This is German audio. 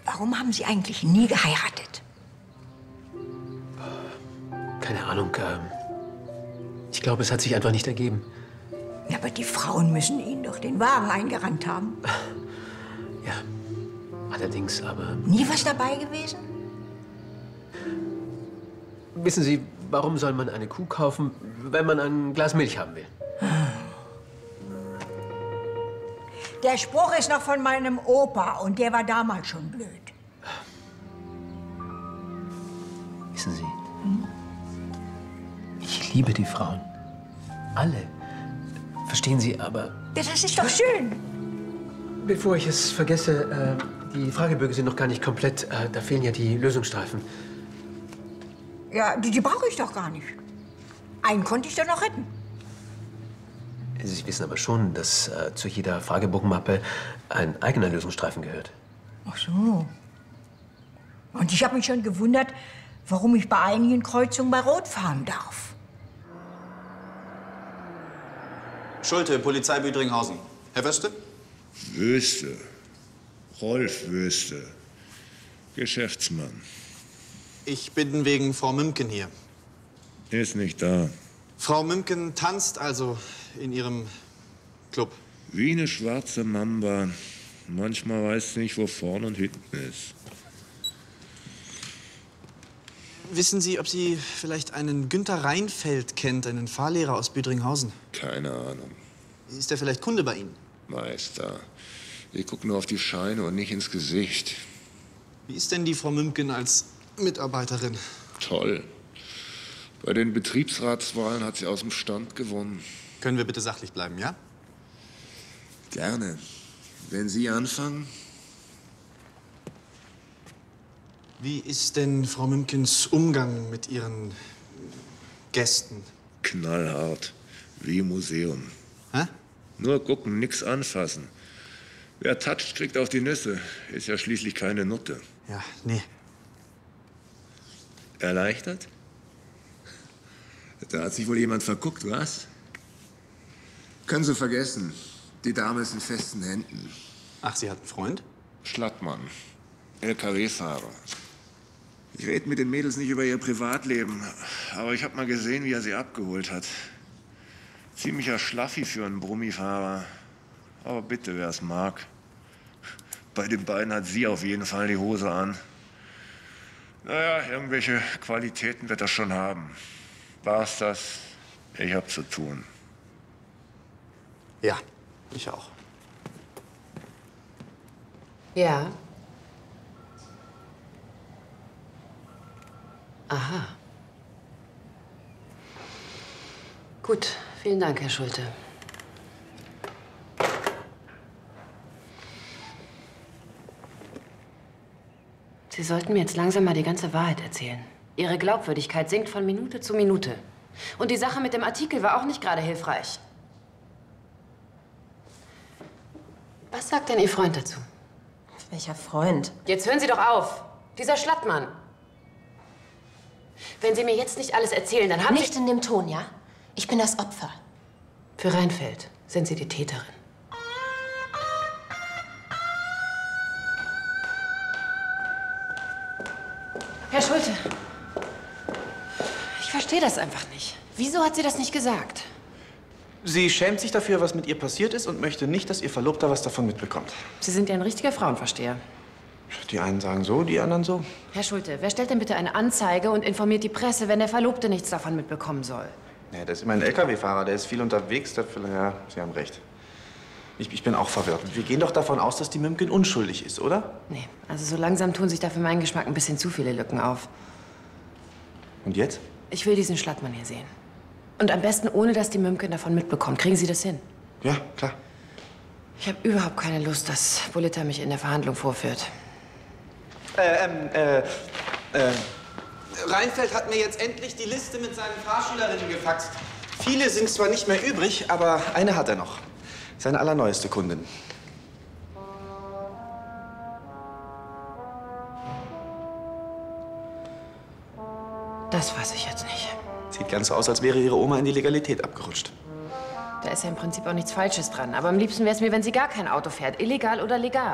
Warum haben Sie eigentlich nie geheiratet? Keine Ahnung. Ich glaube, es hat sich einfach nicht ergeben. Ja, aber die Frauen müssen Ihnen doch den Wagen eingerannt haben. Ja, allerdings, aber... Nie was dabei gewesen? Wissen Sie, warum soll man eine Kuh kaufen, wenn man ein Glas Milch haben will? Der Spruch ist noch von meinem Opa und der war damals schon blöd. Wissen Sie, ich liebe die Frauen. Alle. Verstehen Sie, aber... Das ist doch schön. Bevor ich es vergesse, die Fragebögen sind noch gar nicht komplett. Da fehlen ja die Lösungsstreifen. Ja, die brauche ich doch gar nicht. Einen konnte ich doch noch retten. Sie wissen aber schon, dass zu jeder Fragebogenmappe ein eigener Lösungsstreifen gehört. Ach so. Und ich habe mich schon gewundert, warum ich bei einigen Kreuzungen bei Rot fahren darf. Schulte, Polizei Büdringhausen. Herr Wöste? Wöste. Rolf Wöste. Geschäftsmann. Ich bin wegen Frau Mümken hier. Ist nicht da. Frau Mümken tanzt also in ihrem Club. Wie eine schwarze Mamba. Manchmal weiß sie nicht, wo vorne und hinten ist. Wissen Sie, ob Sie vielleicht einen Günther Reinfeldt kennt, einen Fahrlehrer aus Büdringhausen? Keine Ahnung. Ist er vielleicht Kunde bei Ihnen? Meister, ich gucke nur auf die Scheine und nicht ins Gesicht. Wie ist denn die Frau Mümken als Mitarbeiterin? Toll. Bei den Betriebsratswahlen hat sie aus dem Stand gewonnen. Können wir bitte sachlich bleiben, ja? Gerne. Wenn Sie anfangen? Wie ist denn Frau Mümkens Umgang mit ihren Gästen? Knallhart. Wie im Museum. Hä? Nur gucken, nix anfassen. Wer toucht, kriegt auf die Nüsse. Ist ja schließlich keine Nutte. Ja, nee. Erleichtert? Da hat sich wohl jemand verguckt, was? Können Sie vergessen. Die Dame ist in festen Händen. Ach, Sie hat einen Freund? Schlattmann. LKW-Fahrer. Ich rede mit den Mädels nicht über ihr Privatleben, aber ich habe mal gesehen, wie er sie abgeholt hat. Ziemlicher Schlaffi für einen Brummifahrer. Aber bitte, wer es mag. Bei den beiden hat sie auf jeden Fall die Hose an. Naja, irgendwelche Qualitäten wird er schon haben. War's das? Ich hab zu tun. Ja, ich auch. Ja. Aha. Gut, vielen Dank, Herr Schulte. Sie sollten mir jetzt langsam mal die ganze Wahrheit erzählen. Ihre Glaubwürdigkeit sinkt von Minute zu Minute. Und die Sache mit dem Artikel war auch nicht gerade hilfreich. Was sagt denn Ihr Freund dazu? Welcher Freund? Jetzt hören Sie doch auf. Dieser Schlattmann. Wenn Sie mir jetzt nicht alles erzählen, dann haben Nicht in dem Ton, ja? Ich bin das Opfer. Für Reinfeldt sind Sie die Täterin. Herr Schulte, ich verstehe das einfach nicht. Wieso hat sie das nicht gesagt? Sie schämt sich dafür, was mit ihr passiert ist und möchte nicht, dass ihr Verlobter was davon mitbekommt. Sie sind ja ein richtiger Frauenversteher. Die einen sagen so, die anderen so. Herr Schulte, wer stellt denn bitte eine Anzeige und informiert die Presse, wenn der Verlobte nichts davon mitbekommen soll? Ja, das ist immer ein LKW-Fahrer, der ist viel unterwegs. Ja, Sie haben recht. Ich bin auch verwirrt. Wir gehen doch davon aus, dass die Mümken unschuldig ist, oder? Nee, also so langsam tun sich da für meinen Geschmack ein bisschen zu viele Lücken auf. Und jetzt? Ich will diesen Schlattmann hier sehen. Und am besten, ohne dass die Mümken davon mitbekommt. Kriegen Sie das hin? Ja, klar. Ich habe überhaupt keine Lust, dass Bolita mich in der Verhandlung vorführt. Reinfeldt hat mir jetzt endlich die Liste mit seinen Fahrschülerinnen gefaxt. Viele sind zwar nicht mehr übrig, aber eine hat er noch. Seine allerneueste Kundin. Das weiß ich jetzt nicht. Sieht ganz so aus, als wäre ihre Oma in die Legalität abgerutscht. Da ist ja im Prinzip auch nichts Falsches dran. Aber am liebsten wäre es mir, wenn sie gar kein Auto fährt. Illegal oder legal.